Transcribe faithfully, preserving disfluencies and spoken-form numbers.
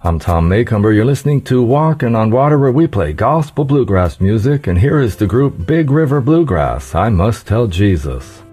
I'm Tom Maycomber. You're listening to Walkin' on Water, where we play gospel bluegrass music, and here is the group Big River Bluegrass, I Must Tell Jesus.